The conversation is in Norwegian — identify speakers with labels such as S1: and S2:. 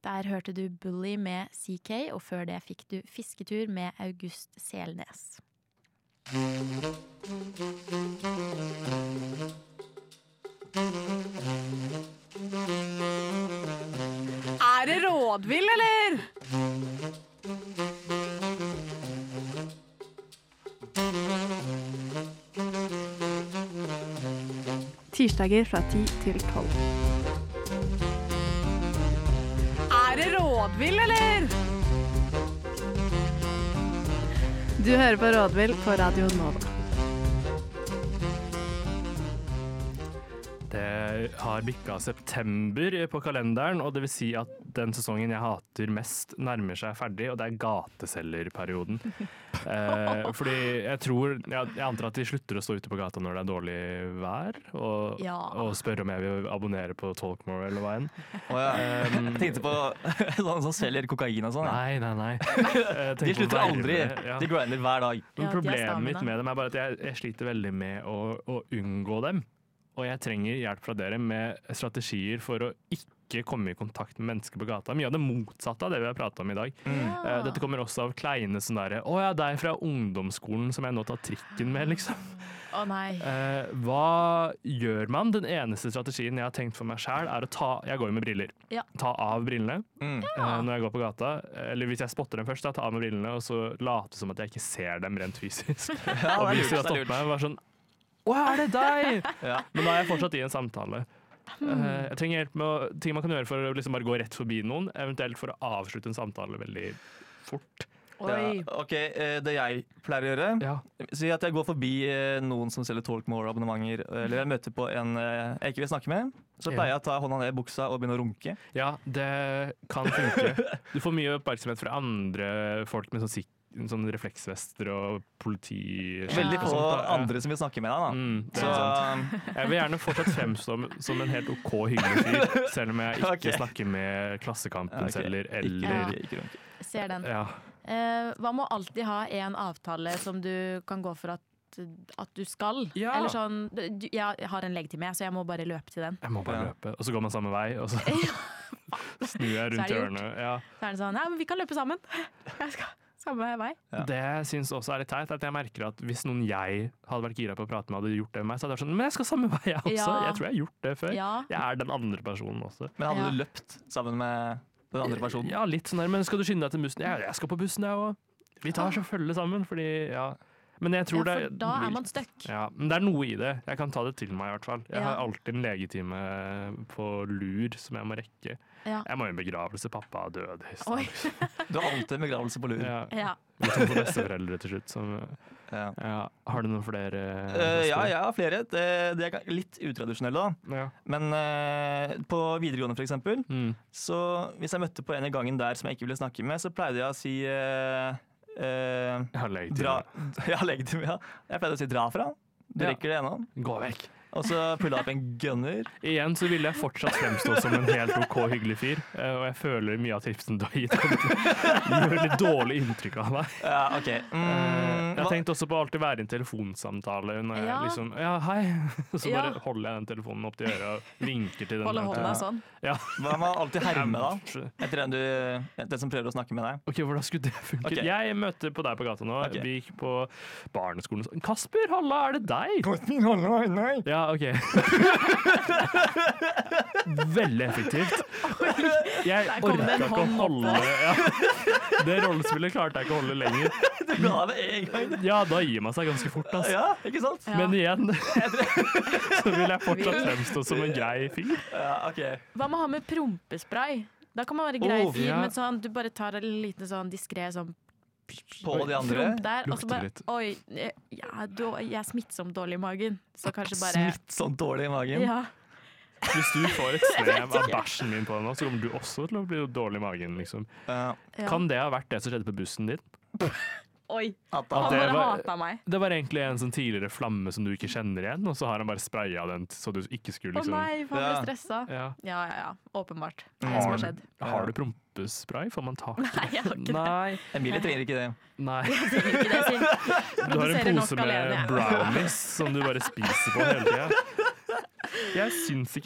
S1: Der hørte du Bully med CK, og før det fikk du Fisketur med August Selnes. Er det rådvill, eller?
S2: Tirsdager fra 10 til 12.
S1: Er det rådvill, eller?
S2: Du hører på Rådvill på Radio Nova.
S3: Det har bikka september på kalenderen, og det vil si at den sesongen jeg hater mest nærmer seg ferdig, og det er gateselgerperioden. Fordi jeg antar at de slutter å stå ute på gata når det er dårlig vær, og spørre om jeg vil abonnere på Talkmore eller hva enn.
S4: Jeg tenkte på sånn som selger kokain og sånn.
S3: Nei.
S4: De slutter aldri, de grinder hver dag.
S3: Problemet mitt med dem er bare at jeg sliter veldig med å unngå dem. Og jeg trenger hjelp fra dere med strategier for å ikke komme i kontakt med mennesker på gata. Mye av det motsatte av det vi har pratet om i dag. Dette kommer også av kleine sånn derre deg fra ungdomsskolen som jeg nå tar trikken med, liksom.
S1: Nei.
S3: Hva gjør man? Den eneste strategien jeg har tenkt for meg selv er jeg går jo med briller. Ta av brillene når jeg går på gata. Eller hvis jeg spotter dem først, ta av med brillene, og så late som at jeg ikke ser dem rent fysisk. Og hvis de har stoppet meg, var sånn er det deg? Men da er jeg fortsatt i en samtale. Jeg trenger hjelp med ting man kan gjøre for å liksom bare gå rett forbi noen, eventuelt for å avslutte en samtale veldig fort.
S4: Det jeg pleier å gjøre, si at jeg går forbi noen som selger Talkmore-abonnementer, eller jeg møter på en jeg ikke vil snakke med, så pleier jeg å ta hånda ned i buksa og begynne å runke. Ja,
S3: det kan funke. Du får mye oppmerksomhet fra andre folk med sånn refleksvester og politi.
S4: Veldig få andre som vil snakke med deg, da.
S3: Jeg vil gjerne fortsatt fremstå som en helt OK hyggelig fyr, selv om jeg ikke snakker med Klassekampen eller
S1: Ser den. Hva må alltid ha en avtale som du kan gå for at du skal? Eller sånn, jeg har en legetime, så jeg må bare løpe til den.
S3: Jeg må bare løpe, og så går man samme vei, og så snur jeg rundt hjørnet.
S1: Så er det sånn, men vi kan løpe sammen. Jeg skal samme vei.
S3: Det jeg synes også er litt teit, at jeg merker at hvis noen jeg hadde vært gira på å prate med hadde gjort det med meg, så hadde jeg vært sånn, men jeg skal samme vei jeg også. Jeg tror jeg har gjort det før. Jeg er den andre personen også.
S4: Men hadde du løpt sammen med den andre personen?
S3: Ja, litt sånn der, men skal du skynde deg til bussen? Jeg skal på bussen, jeg også. Vi tar selvfølgelig sammen, fordi, Men jeg tror
S1: for da er man stuck.
S3: Men det er noe i det. Jeg kan ta det til meg i hvert fall. Jeg har alltid en legetime på lur som jeg må rekke. Jeg må i en begravelse. Pappa er død.
S4: Du har alltid en begravelse på lur.
S3: Vi to får besteforeldre til slutt. Har du noen flere?
S4: Jeg har flere. Det er litt utradisjonelle da. Men på videregående for eksempel, så hvis jeg møtte på en i gangen der som jeg ikke ville snakke med, så pleide jeg å si
S3: jeg har
S4: leggetime. Jeg pleide å si dra fra. Du rekker det ennå.
S3: Gå vekk.
S4: Og så pulle opp en gunner.
S3: Igjen så vil jeg fortsatt fremstå som en helt OK hyggelig fyr, og jeg føler mye av tipsen du har gitt gjør litt dårlig inntrykk av meg. Jeg har tenkt også på å alltid være i en telefonsamtale når jeg liksom, hei, så bare holder jeg den telefonen opp til øret og vinker til den.
S1: Holder sånn.
S4: Hva med å alltid herme da? Etter den som prøver å snakke med deg.
S3: Ok, hvordan skulle det funke? Jeg møter på deg på gata nå, vi gikk på barneskolen. Kasper, halla, er det deg?
S4: Kasper, halla, nei.
S3: Ja, ok. Veldig effektivt. Jeg orket ikke å holde det rollespillet klarte jeg ikke å holde lenger.
S4: Du ga det en gang.
S3: Ja, da gir man seg ganske fort, altså.
S4: Ja, ikke sant?
S3: Men igjen så vil jeg fortsatt fremstå som en grei fyr.
S1: Hva med å ha med prompespray? Da kan man være grei fyr, men sånn, du bare tar en liten sånn diskré sånn
S4: på de andre.
S1: Der, og så bare, jeg er smittsomt dårlig i magen. Så kanskje bare
S4: Smittsomt dårlig i magen?
S1: Ja.
S3: Hvis du får et snem av bæsjen min på deg nå, så kommer du også til å bli dårlig i magen, liksom. Kan det ha vært det som skjedde på bussen din?
S1: Oi,
S3: han bare hatet meg. Det var egentlig en sånn tidligere flamme som du ikke kjenner igjen, og så har han bare sprayet den så du ikke skulle liksom...
S1: nei, for han ble stresset. Ja, åpenbart. Det er det som har skjedd.
S3: Har du prompespray? Får man tak i det?
S1: Nei, jeg har ikke det.
S4: Emilie trenger ikke det.
S3: Nei.
S1: Jeg trenger ikke det, siden
S3: du har en pose med brownies som du bare spiser på hele tiden. Jeg syns ikke